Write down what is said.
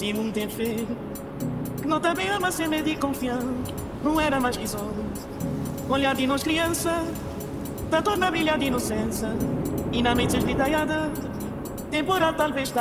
se não tem fé. Não também ama ser medo e confiança. Não era mais que só olhar de nós criança, da torna brilha de inocência. E na mente esgritaiada, temporal talvez